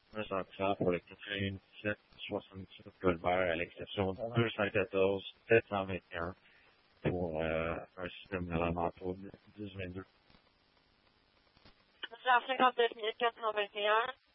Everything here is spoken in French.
un central pour le 97 77 Colbert, à l'exception de 214 721 pour un système alentour de 1022. 59 421.